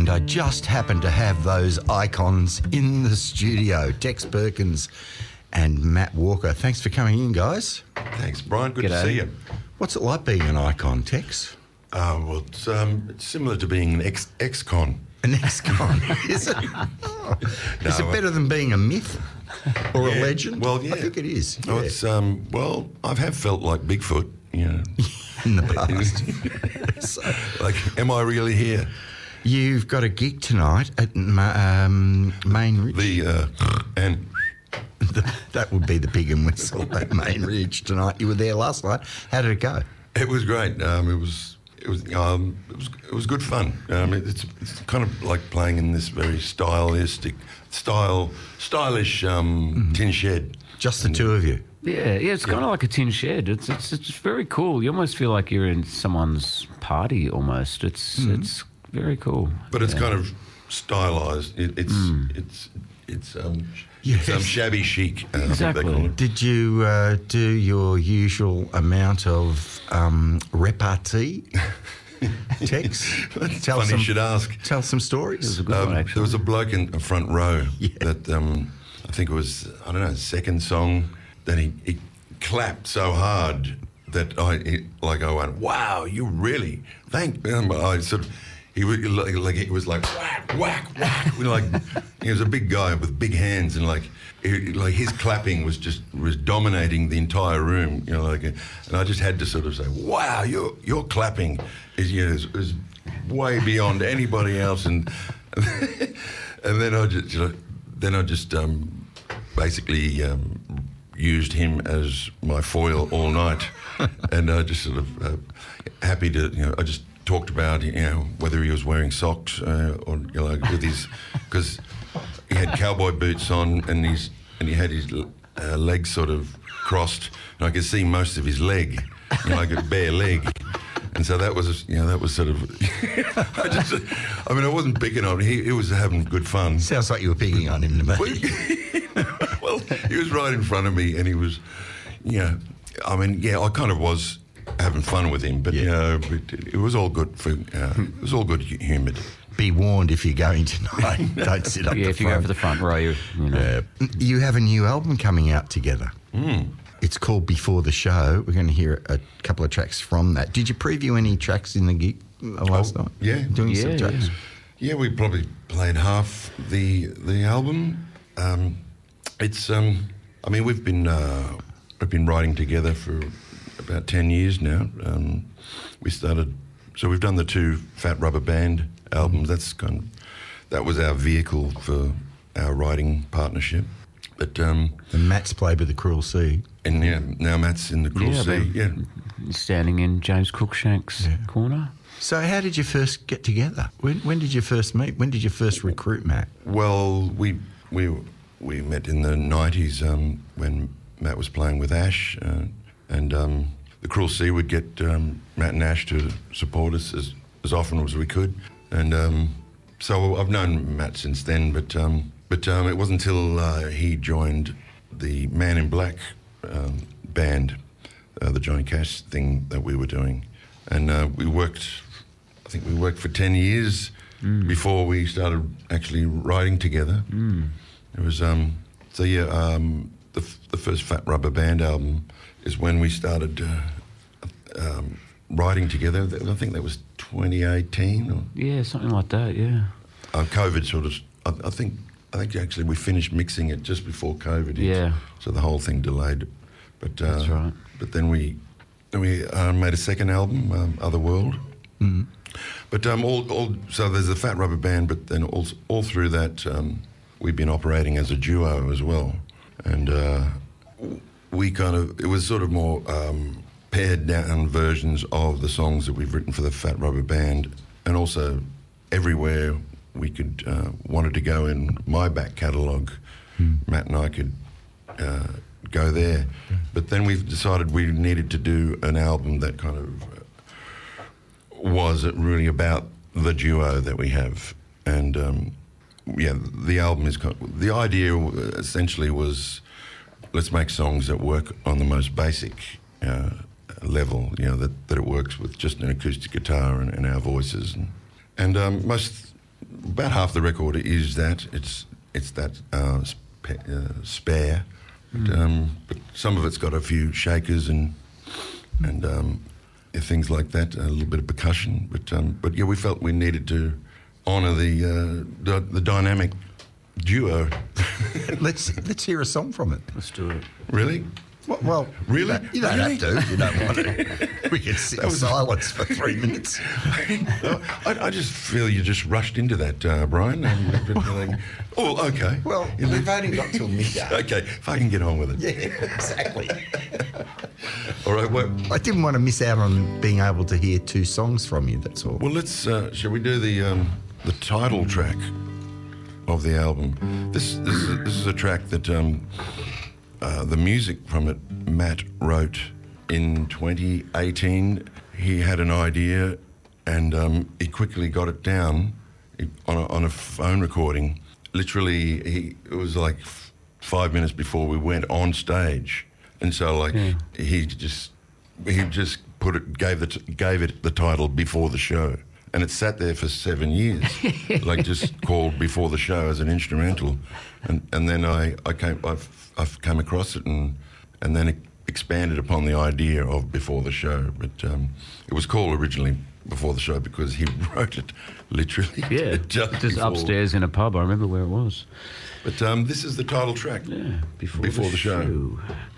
And I just happened to have those icons in the studio, Tex Perkins and Matt Walker. Thanks for coming in, guys. Thanks, Brian. Good to see you. What's it like being an icon, Tex? Well, it's similar to being an ex-con. An ex-con, is it? Oh. Is it better than being a myth or a legend? Well, yeah. I think it is. Oh, Yeah. it's, well, I have felt like Bigfoot, you know. In the past. So, Like, am I really here? you've got a gig tonight at Main Ridge. And That would be the pig and whistle at Main Ridge tonight. You were there last night. How did it go? it was great. It was good fun. It's kind of like playing in this very stylish tin shed. Just the two of you. Yeah, it's kind of like a tin shed. It's very cool. You almost feel like you're in someone's party almost. It's very cool. But it's kind of stylized. It's shabby chic. I think they Exactly. call it. Did you do your usual amount of repartee, Tex? It's funny you should ask. Tell some stories. It was a good one, actually. There was a bloke in the front row that I think it was, I don't know, second song that he clapped so hard that I went, wow, you really, I sort of, he was like whack, whack, whack. Like, he was a big guy with big hands, and like his clapping was dominating the entire room, you know, and I just had to sort of say, wow, your clapping is way beyond anybody else, and then I just basically used him as my foil all night, and I just sort of happy to, you know, I just talked about, you know, whether he was wearing socks or, you know, with his, because he had cowboy boots on, and he had his legs sort of crossed, and I could see most of his leg, you know, like a bare leg. And so that was, you know, that was sort of, I wasn't picking on him. He was having good fun. Sounds like you were picking on him to me. Well, he was right in front of me, and he was, you know, I kind of was having fun with him, but you know, it was all good it was all good humoured. Be warned if you're going tonight. Don't sit up the If you go front. for the front row, you know. You have a new album coming out together. It's called Before the Show. We're going to hear a couple of tracks from that. Did you preview any tracks in the gig last night? Yeah. Doing some tracks? Yeah, we probably played half the album. We've been writing together for about 10 years now. We've done the two Fat Rubber Band albums. That was our vehicle for our writing partnership. But And Matt's played with the Cruel Sea. and yeah, now Matt's in the Cruel Sea. Yeah. Standing in James Cruikshank's corner. So how did you first get together? When did you first meet? When did you first recruit Matt? Well, we met in the 90s when Matt was playing with Ash, and the Cruel Sea would get Matt and Ash to support us as often as we could, and so I've known Matt since then. But it wasn't until he joined the Man in Black band, the Johnny Cash thing that we were doing, and we worked. I think we worked for 10 years before we started actually writing together. It was the first Fat Rubber Band album is when we started writing together. I think that was 2018. Or, Yeah, something like that, yeah. COVID sort of. I think actually we finished mixing it just before COVID hit. Yeah. So the whole thing delayed. But That's right. But then we made a second album, Otherworld. Mm-hmm. But so there's the Fat Rubber Band, but then all through that we've been operating as a duo as well, and it was sort of more pared down versions of the songs that we've written for the Fat Rubber Band, and also everywhere we could wanted to go in my back catalogue, Matt and I could go there. But then we've decided we needed to do an album that kind of was really about the duo that we have, and the album is the idea essentially was, let's make songs that work on the most basic level, that it works with just an acoustic guitar and our voices, and most about half the record is that. It's that spare. But some of it's got a few shakers and things like that, a little bit of percussion. But yeah, we felt we needed to honour the dynamic duo. Let's hear a song from it. Let's do it. Really? Well, Really? You don't have to. You don't want to. We can sit in silence for 3 minutes. I just feel you just rushed into that, Brian. Oh, okay. Well, we've only got till midday. Okay, if I can get on with it. Yeah, exactly. All right. Well, I didn't want to miss out on being able to hear 2 songs from you. That's all. well let's. Shall we do the title track of the album? This is a track that the music from it Matt wrote in 2018. He had an idea and he quickly got it down on a phone recording. Literally, it was like 5 minutes before we went on stage, and so he just gave it the title Before the Show, and it sat there for 7 years, like just called Before the Show as an instrumental, and then I've come across it and then it expanded upon the idea of Before the Show, but it was called originally Before the Show because he wrote it literally. Yeah, just upstairs in a pub. I remember where it was. But this is the title track. Yeah, Before the show.